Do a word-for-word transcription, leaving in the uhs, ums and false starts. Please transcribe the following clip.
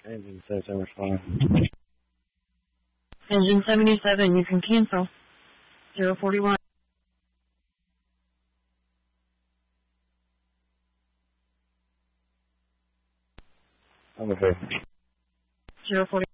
Engine says I respond. Engine seventy-seven, you can cancel. zero forty-one. I'm okay. zero forty.